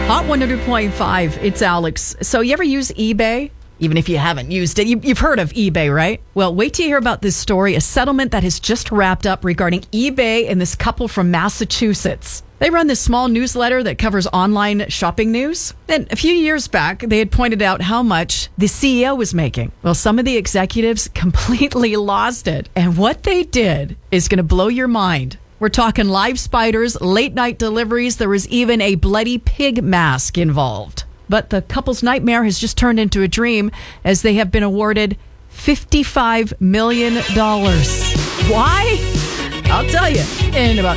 Hot 100.5, it's Alex. So you ever use eBay? Even if you haven't used it, you've heard of eBay, right? Well, wait till you hear about this story, a settlement that has just wrapped up regarding eBay and this couple from Massachusetts. They run this small newsletter that covers online shopping news. And a few years back, they had pointed out how much the CEO was making. Well, some of the executives completely lost it. And what they did is going to blow your mind. We're talking live spiders, late night deliveries. There was even a bloody pig mask involved. But the couple's nightmare has just turned into a dream as they have been awarded $55 million. Why? I'll tell you in about